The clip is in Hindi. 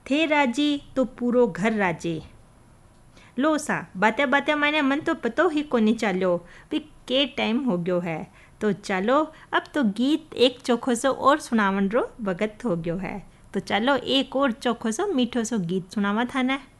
थे राजी तो पूरो घर राजे। लो सा बाते बाते मैंने मन तो पतो ही कोनी चालो भी के टाइम हो गयो है। तो चलो अब तो गीत एक चोखो सो और सुनावन रो वक्त हो गयो है। तो चलो एक और चोखो सो मीठो सो गीत सुनावा थाने।